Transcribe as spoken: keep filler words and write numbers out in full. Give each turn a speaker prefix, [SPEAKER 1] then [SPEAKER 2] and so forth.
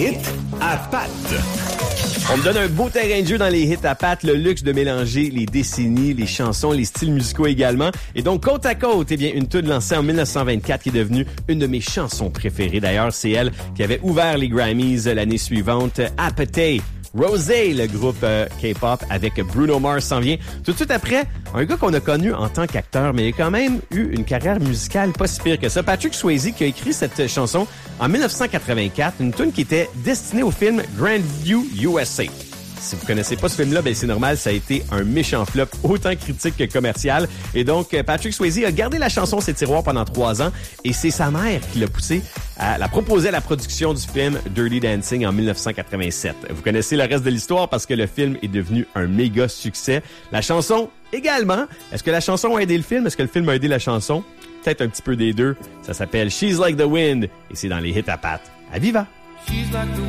[SPEAKER 1] hits à Pat.
[SPEAKER 2] On me donne un beau terrain de jeu dans les hits à Pat, le luxe de mélanger les décennies, les chansons, les styles musicaux également. Et donc, Côte à Côte, eh bien, une tune lancée en dix-neuf cent vingt-quatre qui est devenue une de mes chansons préférées. D'ailleurs, c'est elle qui avait ouvert les Grammys l'année suivante. Appetite. Rosé, le groupe euh, K-pop avec Bruno Mars s'en vient. Tout de suite après, un gars qu'on a connu en tant qu'acteur, mais il a quand même eu une carrière musicale pas si pire que ça. Patrick Swayze qui a écrit cette chanson en dix-neuf cent quatre-vingt-quatre, une tune qui était destinée au film Grandview U S A. Si vous connaissez pas ce film-là, ben c'est normal, ça a été un méchant flop, autant critique que commercial. Et donc, Patrick Swayze a gardé la chanson ses tiroirs pendant trois ans et c'est sa mère qui l'a poussé à la proposer à la production du film Dirty Dancing en dix-neuf cent quatre-vingt-sept. Vous connaissez le reste de l'histoire parce que le film est devenu un méga succès. La chanson également. Est-ce que la chanson a aidé le film? Est-ce que le film a aidé la chanson? Peut-être un petit peu des deux. Ça s'appelle She's Like the Wind et c'est dans les hits à Pat. À Viva!
[SPEAKER 3] She's like the